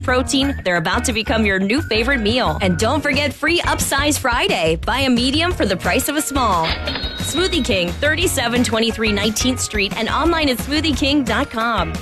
protein, they're about to become your new favorite meal. And don't forget free Upsize Friday. Buy a medium for the price of a small. Smoothie King, 3723 19th Street, and online at smoothieking.com.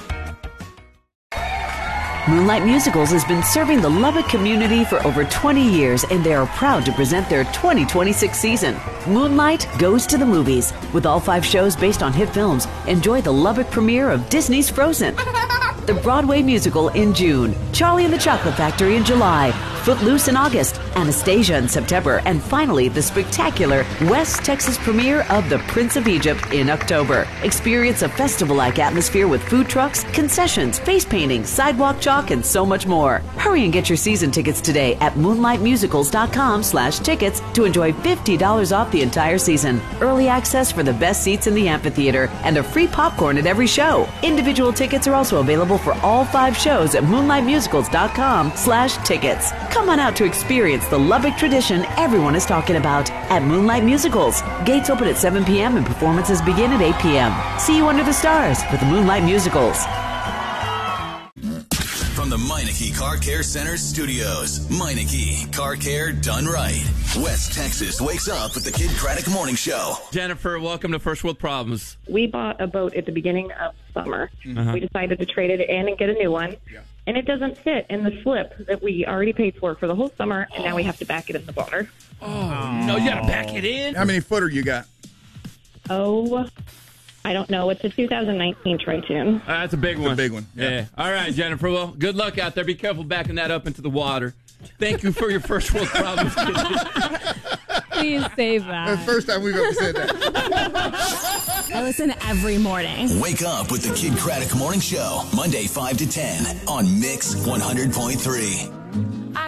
Moonlight Musicals has been serving the Lubbock community for over 20 years, and they are proud to present their 2026 season. Moonlight Goes to the Movies. With all 5 shows based on hit films, enjoy the Lubbock premiere of Disney's Frozen, the Broadway musical in June, Charlie and the Chocolate Factory in July, Footloose in August, Anastasia in September, and finally the spectacular West Texas premiere of The Prince of Egypt in October. Experience a festival-like atmosphere with food trucks, concessions, face painting, sidewalk chalk, and so much more. Hurry and get your season tickets today at moonlightmusicals.com/tickets to enjoy $50 off the entire season, early access for the best seats in the amphitheater, and a free popcorn at every show. Individual tickets are also available for all 5 shows at moonlightmusicals.com/tickets. Come on out to experience the Lubbock tradition everyone is talking about at Moonlight Musicals. Gates open at 7 p.m. and performances begin at 8 p.m. See you under the stars with the Moonlight Musicals. From the Meineke Car Care Center studios, Meineke Car Care done right. West Texas wakes up with the Kid Craddock Morning Show. Jennifer, welcome to First World Problems. We bought a boat at the beginning of summer. We decided to trade it in and get a new one. Yeah. And it doesn't fit in the slip that we already paid for the whole summer, and now we have to back it in the water. Oh, no, you got to back it in? How many footer you got? Oh, I don't know. It's a 2019 Tri-Tune. That's a big one. It's a big one. Yeah. All right, Jennifer. Well, good luck out there. Be careful backing that up into the water. Thank you for your First World Problems. Please save that. That's the first time we've ever said that. I listen every morning. Wake up with the Kid Craddock Morning Show, Monday 5 to 10 on Mix 100.3.